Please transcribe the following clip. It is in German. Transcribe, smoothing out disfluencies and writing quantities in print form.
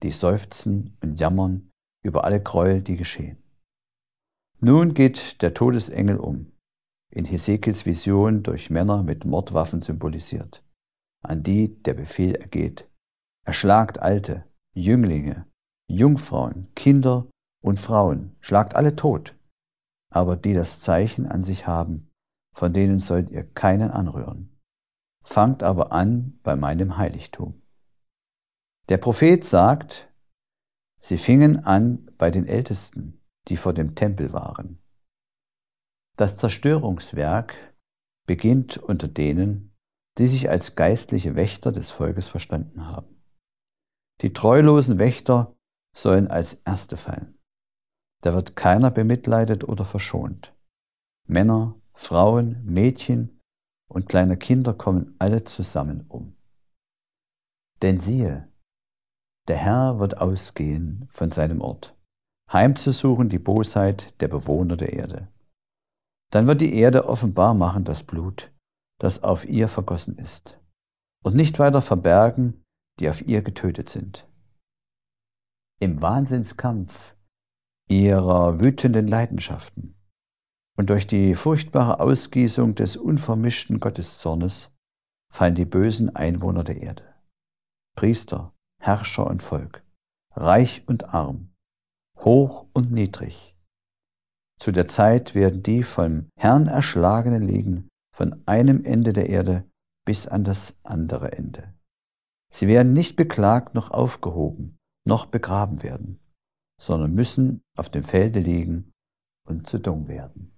die seufzen und jammern über alle Gräuel, die geschehen. Nun geht der Todesengel um, in Hesekiels Vision durch Männer mit Mordwaffen symbolisiert, an die der Befehl ergeht: Erschlagt Alte, Jünglinge, Jungfrauen, Kinder und Frauen, schlagt alle tot, aber die das Zeichen an sich haben, von denen sollt ihr keinen anrühren. Fangt aber an bei meinem Heiligtum. Der Prophet sagt, sie fingen an bei den Ältesten, die vor dem Tempel waren. Das Zerstörungswerk beginnt unter denen, die sich als geistliche Wächter des Volkes verstanden haben. Die treulosen Wächter sollen als Erste fallen. Da wird keiner bemitleidet oder verschont. Männer, Frauen, Mädchen und kleine Kinder kommen alle zusammen um. Denn siehe, der Herr wird ausgehen von seinem Ort, heimzusuchen die Bosheit der Bewohner der Erde. Dann wird die Erde offenbar machen das Blut, das auf ihr vergossen ist, und nicht weiter verbergen, die auf ihr getötet sind. Im Wahnsinnskampf ihrer wütenden Leidenschaften und durch die furchtbare Ausgießung des unvermischten Gotteszornes fallen die bösen Einwohner der Erde. Priester, Herrscher und Volk, reich und arm, hoch und niedrig. Zu der Zeit werden die vom Herrn Erschlagenen liegen, von einem Ende der Erde bis an das andere Ende. Sie werden nicht beklagt noch aufgehoben, noch begraben werden, sondern müssen auf dem Felde liegen und zu Dung werden.